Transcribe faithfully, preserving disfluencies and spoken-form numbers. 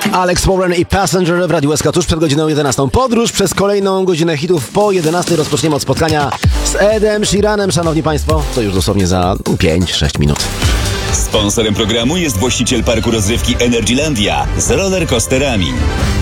Alex Warren i Passenger w Radiu S K tuż przed godziną jedenastą. Podróż przez kolejną godzinę hitów. Po jedenastej rozpoczniemy od spotkania z Edem Sheeranem, szanowni państwo. To już dosłownie za pięć sześć minut. Sponsorem programu jest właściciel parku rozrywki Energylandia z rollercoasterami.